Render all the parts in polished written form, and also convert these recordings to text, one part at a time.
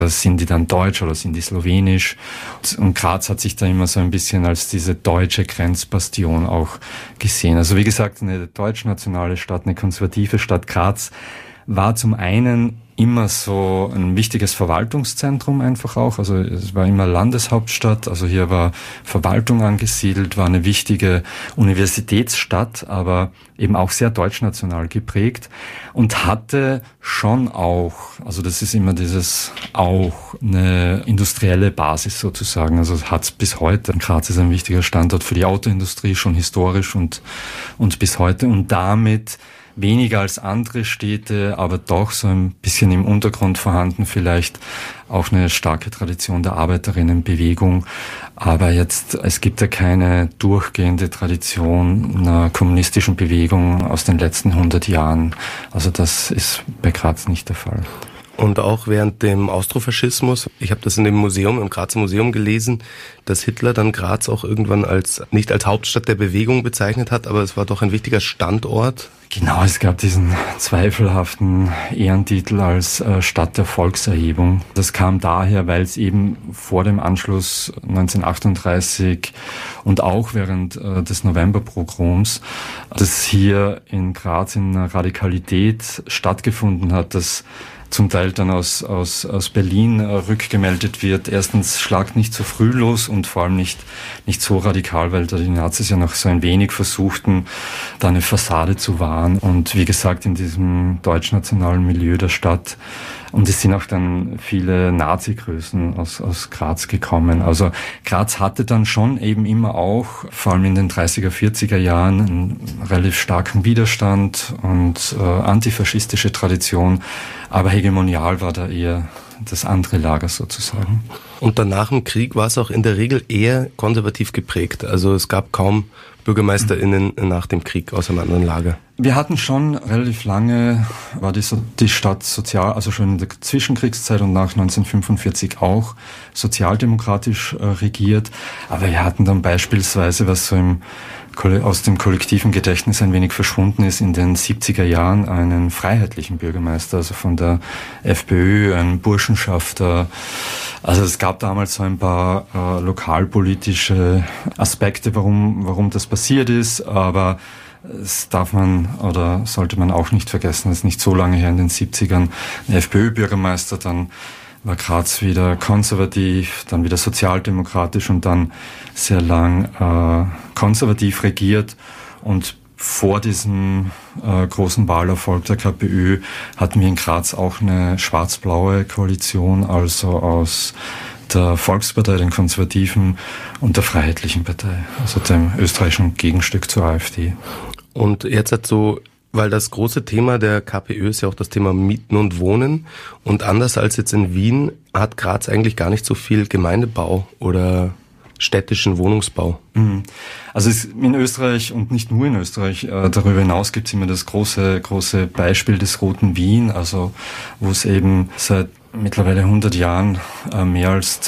Sind die dann deutsch oder sind die slowenisch? Und Graz hat sich da immer so ein bisschen als diese deutsche Grenzbastion auch gesehen. Also wie gesagt, eine deutsch-nationale Stadt, eine konservative Stadt. Graz war zum einen immer so ein wichtiges Verwaltungszentrum einfach auch. Also es war immer Landeshauptstadt, also hier war Verwaltung angesiedelt, war eine wichtige Universitätsstadt, aber eben auch sehr deutschnational geprägt und hatte schon auch, also das ist immer dieses auch eine industrielle Basis sozusagen. Also hat es bis heute. Graz ist ein wichtiger Standort für die Autoindustrie, schon historisch und bis heute und damit weniger als andere Städte, aber doch so ein bisschen im Untergrund vorhanden, vielleicht auch eine starke Tradition der Arbeiterinnenbewegung. Aber jetzt, es gibt ja keine durchgehende Tradition einer kommunistischen Bewegung aus den letzten 100 Jahren. Also das ist bei Graz nicht der Fall. Und auch während dem Austrofaschismus, ich habe das in dem Museum, im Grazer Museum gelesen, dass Hitler dann Graz auch irgendwann nicht als Hauptstadt der Bewegung bezeichnet hat, aber es war doch ein wichtiger Standort. Genau, es gab diesen zweifelhaften Ehrentitel als Stadt der Volkserhebung. Das kam daher, weil es eben vor dem Anschluss 1938 und auch während des Novemberpogroms, das hier in Graz in einer Radikalität stattgefunden hat, das zum Teil dann aus Berlin rückgemeldet wird. Erstens schlagt nicht so früh los und vor allem nicht so radikal, weil da die Nazis ja noch so ein wenig versuchten, da eine Fassade zu wahren. Und wie gesagt, in diesem deutschnationalen Milieu der Stadt. Und es sind auch dann viele Nazi-Größen aus Graz gekommen. Also Graz hatte dann schon eben immer auch, vor allem in den 30er, 40er Jahren, einen relativ starken Widerstand und antifaschistische Tradition. Aber hegemonial war da eher das andere Lager sozusagen. Und dann nach dem Krieg war es auch in der Regel eher konservativ geprägt. Also es gab kaum BürgermeisterInnen nach dem Krieg aus einem anderen Lager. Wir hatten schon relativ lange, war die Stadt sozial, also schon in der Zwischenkriegszeit und nach 1945 auch sozialdemokratisch regiert. Aber wir hatten dann beispielsweise, was so aus dem kollektiven Gedächtnis ein wenig verschwunden ist, in den 70er Jahren einen freiheitlichen Bürgermeister, also von der FPÖ, einen Burschenschafter. Also es gab damals so ein paar lokalpolitische Aspekte, warum das passiert ist, aber das darf man oder sollte man auch nicht vergessen, das ist nicht so lange her, in den 70ern, ein FPÖ-Bürgermeister, dann war Graz wieder konservativ, dann wieder sozialdemokratisch und dann sehr lang konservativ regiert. Und vor diesem großen Wahlerfolg der KPÖ hatten wir in Graz auch eine schwarz-blaue Koalition, also aus der Volkspartei, den Konservativen und der Freiheitlichen Partei, also dem österreichischen Gegenstück zur AfD. Und jetzt hat weil das große Thema der KPÖ ist ja auch das Thema Mieten und Wohnen. Und anders als jetzt in Wien hat Graz eigentlich gar nicht so viel Gemeindebau oder städtischen Wohnungsbau. Also in Österreich und nicht nur in Österreich, darüber hinaus gibt es immer das große Beispiel des Roten Wien, also wo es eben seit mittlerweile 100 Jahren mehr als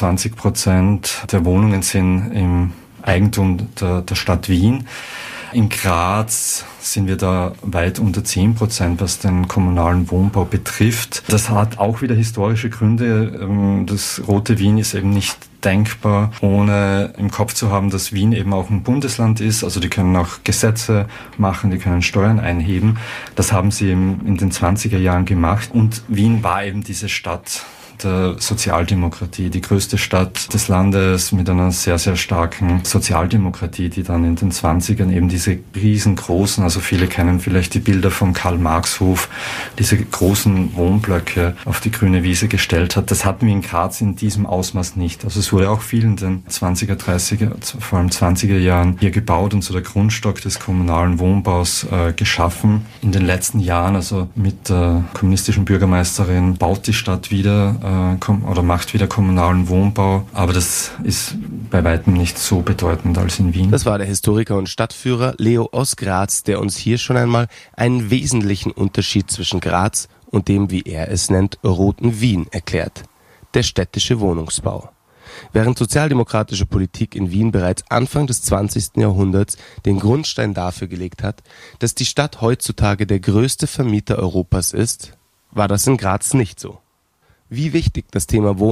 20% der Wohnungen sind im Eigentum der Stadt Wien. In Graz sind wir da weit unter 10%, was den kommunalen Wohnbau betrifft. Das hat auch wieder historische Gründe. Das Rote Wien ist eben nicht denkbar, ohne im Kopf zu haben, dass Wien eben auch ein Bundesland ist. Also die können auch Gesetze machen, die können Steuern einheben. Das haben sie eben in den 20er Jahren gemacht. Und Wien war eben diese Stadt der Sozialdemokratie, die größte Stadt des Landes mit einer sehr, sehr starken Sozialdemokratie, die dann in den 20ern eben diese riesengroßen, also viele kennen vielleicht die Bilder vom Karl-Marx-Hof, diese großen Wohnblöcke auf die grüne Wiese gestellt hat. Das hatten wir in Graz in diesem Ausmaß nicht. Also es wurde auch viel in den 20er, 30er, vor allem 20er Jahren hier gebaut und so der Grundstock des kommunalen Wohnbaus geschaffen. In den letzten Jahren, also mit der kommunistischen Bürgermeisterin, baut die Stadt wieder oder macht wieder kommunalen Wohnbau, aber das ist bei weitem nicht so bedeutend als in Wien. Das war der Historiker und Stadtführer Leo aus Graz, der uns hier schon einmal einen wesentlichen Unterschied zwischen Graz und dem, wie er es nennt, Roten Wien erklärt: der städtische Wohnungsbau. Während sozialdemokratische Politik in Wien bereits Anfang des 20. Jahrhunderts den Grundstein dafür gelegt hat, dass die Stadt heutzutage der größte Vermieter Europas ist, war das in Graz nicht so. Wie wichtig das Thema